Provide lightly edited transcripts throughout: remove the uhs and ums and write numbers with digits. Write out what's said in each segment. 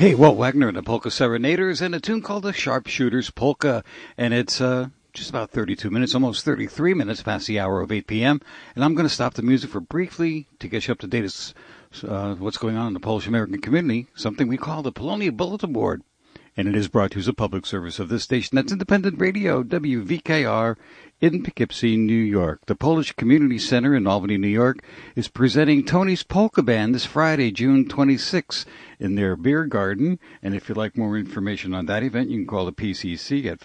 Hey, Walt Wagner and the Polka Serenaders, and a tune called the Sharpshooter's Polka, and it's just about 32 minutes, almost 33 minutes past the hour of 8 p.m., and I'm going to stop the music for briefly to get you up to date as what's going on in the Polish-American community, something we call the Polonia Bulletin Board. And it is brought to you as a public service of this station. That's Independent Radio, WVKR, in Poughkeepsie, New York. The Polish Community Center in Albany, New York, is presenting Tony's Polka Band this Friday, June 26th, in their beer garden. And if you'd like more information on that event, you can call the PCC at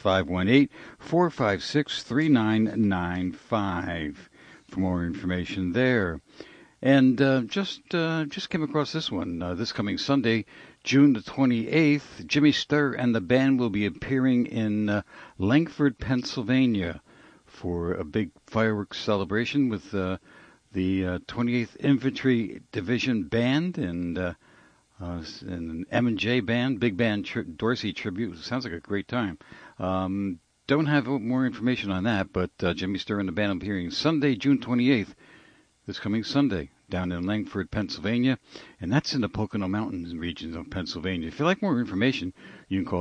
518-456-3995 for more information there. And just came across this one. This coming Sunday, June the 28th, Jimmy Sturr and the band will be appearing in Langford, Pennsylvania for a big fireworks celebration with the 28th Infantry Division Band and an M&J Band, big band Dorsey tribute. Sounds like a great time. Don't have more information on that, but Jimmy Sturr and the band will be appearing Sunday, June 28th, this coming Sunday, down in Langford, Pennsylvania, and that's in the Pocono Mountains region of Pennsylvania. If you'd like more information, you can call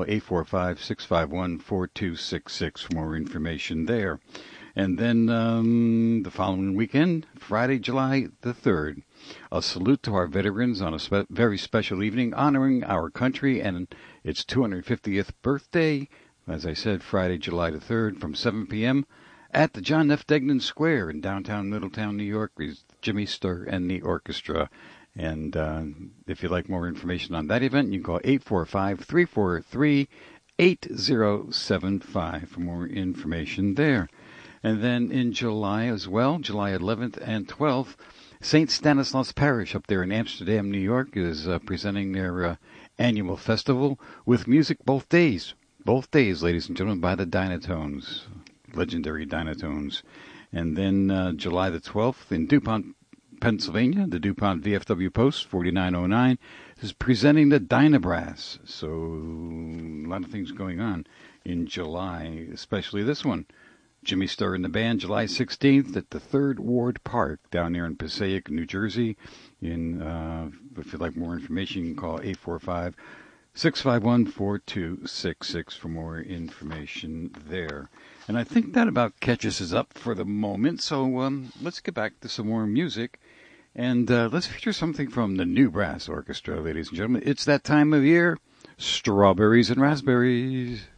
845-651-4266 for more information there. And then the following weekend, Friday, July the 3rd, a salute to our veterans on a very special evening honoring our country and its 250th birthday, as I said, Friday, July the 3rd, from 7 p.m., at the John F. Degnan Square in downtown Middletown, New York, is Jimmy Sturr and the orchestra. And if you'd like more information on that event, you can call 845-343-8075 for more information there. And then in July as well, July 11th and 12th, St. Stanislaus Parish up there in Amsterdam, New York, is presenting their annual festival with music both days. Both days, ladies and gentlemen, by the Dynatones. Legendary Dynatones. And then July the 12th in DuPont, Pennsylvania, the DuPont VFW Post 4909 is presenting the Dynabrass. So a lot of things going on in July, especially this one. Jimmy Sturr and the band, July 16th at the 3rd Ward Park down there in Passaic, New Jersey. If you'd like more information, you can call 845-651-4266 for more information there. And I think that about catches us up for the moment. So let's get back to some more music. And let's feature something from the New Brass Orchestra, ladies and gentlemen. It's that time of year, Strawberries and Raspberries.